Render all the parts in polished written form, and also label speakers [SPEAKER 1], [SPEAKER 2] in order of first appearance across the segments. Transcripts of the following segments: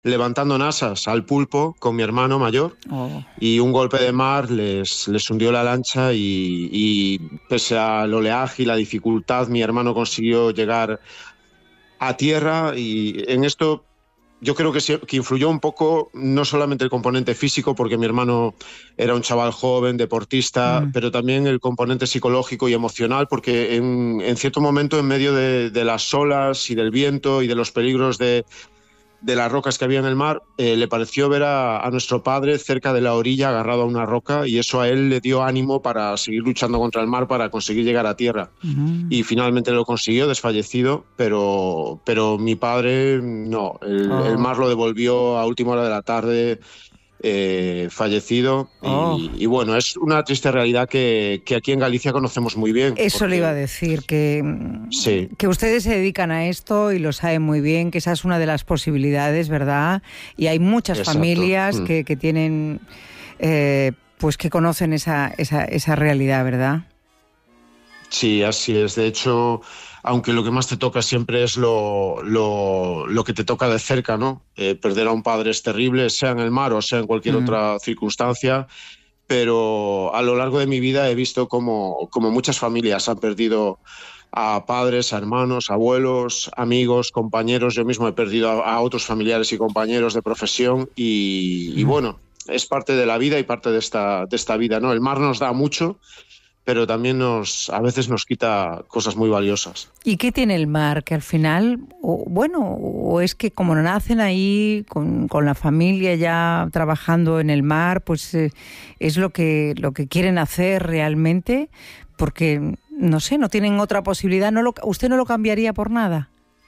[SPEAKER 1] levantando nasas al pulpo con mi hermano mayor
[SPEAKER 2] Oh.
[SPEAKER 1] y un golpe de mar les hundió la lancha y pese al oleaje y la dificultad, mi hermano consiguió llegar a tierra y en esto yo creo que influyó un poco no solamente el componente físico, porque mi hermano era un chaval joven, deportista, pero también el componente psicológico y emocional, porque en cierto momento, en medio de las olas y del viento y de los peligros de las rocas que había en el mar, le pareció ver a nuestro padre cerca de la orilla agarrado a una roca y eso a él le dio ánimo para seguir luchando contra el mar para conseguir llegar a tierra. Y finalmente lo consiguió, desfallecido, pero mi padre no, el mar lo devolvió a última hora de la tarde, fallecido y bueno, es una triste realidad que aquí en Galicia conocemos muy bien.
[SPEAKER 2] Eso
[SPEAKER 1] porque,
[SPEAKER 2] le iba a decir, que ustedes se dedican a esto y lo saben muy bien, que esa es una de las posibilidades, ¿verdad? Y hay muchas familias que tienen, pues que conocen esa realidad, ¿verdad?
[SPEAKER 1] Sí, así es. De hecho, aunque lo que más te toca siempre es lo que te toca de cerca, ¿no? Perder a un padre es terrible, sea en el mar o sea en cualquier otra circunstancia, pero a lo largo de mi vida he visto como muchas familias han perdido a padres, a hermanos, abuelos, amigos, compañeros. Yo mismo he perdido a otros familiares y compañeros de profesión y bueno, es parte de la vida y parte de esta vida, ¿no? El mar nos da mucho, pero también a veces nos quita cosas muy valiosas.
[SPEAKER 2] ¿Y qué tiene el mar? Que al final, o es que como nacen ahí con la familia ya trabajando en el mar, pues es lo que quieren hacer realmente, porque no sé, no tienen otra posibilidad. ¿Usted no lo cambiaría por nada?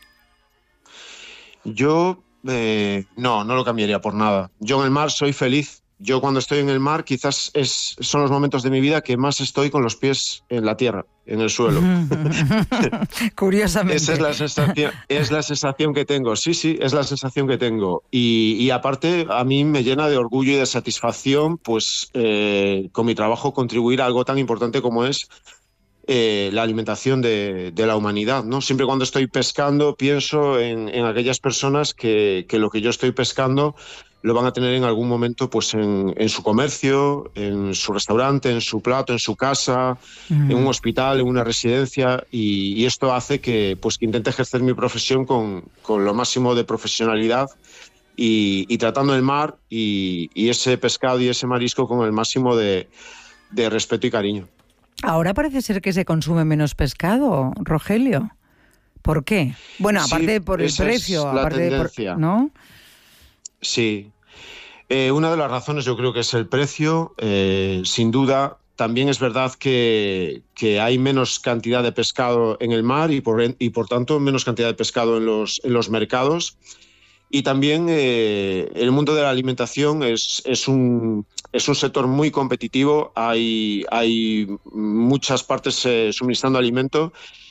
[SPEAKER 1] Yo no lo cambiaría por nada. Yo en el mar soy feliz. Yo cuando estoy en el mar quizás son los momentos de mi vida que más estoy con los pies en la tierra, en el suelo.
[SPEAKER 2] Curiosamente.
[SPEAKER 1] Esa es la sensación que tengo. Sí, es la sensación que tengo. Y aparte a mí me llena de orgullo y de satisfacción pues con mi trabajo contribuir a algo tan importante como es la alimentación de la humanidad, ¿no? Siempre cuando estoy pescando pienso en aquellas personas que lo que yo estoy pescando lo van a tener en algún momento pues en su comercio, en su restaurante, en su plato, en su casa, en un hospital, en una residencia y esto hace que intente ejercer mi profesión con lo máximo de profesionalidad y tratando el mar y ese pescado y ese marisco con el máximo de respeto y cariño.
[SPEAKER 2] Ahora parece ser que se consume menos pescado, Rogelio. ¿Por qué? Bueno, aparte por el precio,
[SPEAKER 1] es la tendencia.
[SPEAKER 2] ¿no?
[SPEAKER 1] Sí. Una de las razones yo creo que es el precio, sin duda. También es verdad que hay menos cantidad de pescado en el mar y por tanto menos cantidad de pescado en los mercados. Y también el mundo de la alimentación es un sector muy competitivo. Hay muchas partes suministrando alimento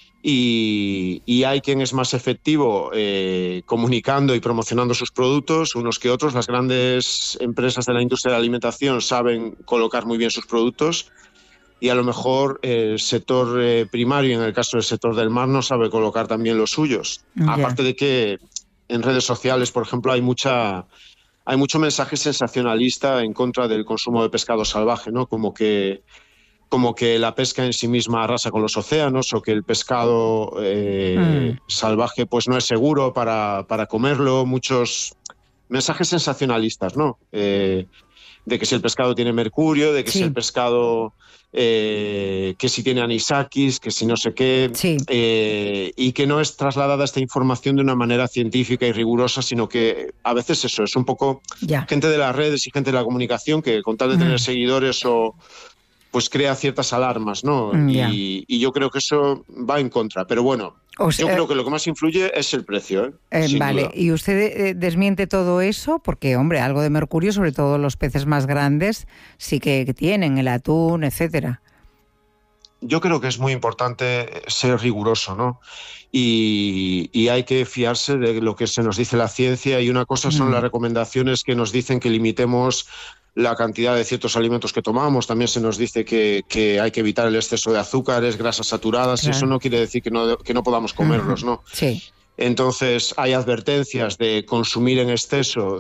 [SPEAKER 1] y hay quien es más efectivo comunicando y promocionando sus productos, unos que otros. Las grandes empresas de la industria de la alimentación saben colocar muy bien sus productos y a lo mejor el sector primario, en el caso del sector del mar, no sabe colocar también los suyos. Aparte de que en redes sociales, por ejemplo, hay mucho mensaje sensacionalista en contra del consumo de pescado salvaje, ¿no? Como que la pesca en sí misma arrasa con los océanos o que el pescado salvaje pues no es seguro para comerlo. Muchos mensajes sensacionalistas, ¿no? De que si el pescado tiene mercurio, de que si el pescado que si tiene anisakis, que si no sé qué, y que no es trasladada esta información de una manera científica y rigurosa, sino que a veces eso es un poco gente de las redes y gente de la comunicación que con tal de tener seguidores pues crea ciertas alarmas, ¿no? Y yo creo que eso va en contra, pero bueno, yo creo que lo que más influye es el precio,
[SPEAKER 2] vale,
[SPEAKER 1] duda.
[SPEAKER 2] y usted desmiente todo eso, porque, hombre, algo de mercurio, sobre todo los peces más grandes, sí que tienen, el atún, etcétera.
[SPEAKER 1] Yo creo que es muy importante ser riguroso, ¿no? Y hay que fiarse de lo que se nos dice la ciencia, y una cosa son las recomendaciones que nos dicen que limitemos la cantidad de ciertos alimentos que tomamos. También se nos dice que hay que evitar el exceso de azúcares, grasas saturadas, y eso no quiere decir que no podamos comerlos, ¿no?
[SPEAKER 2] Sí.
[SPEAKER 1] Entonces hay advertencias de consumir en exceso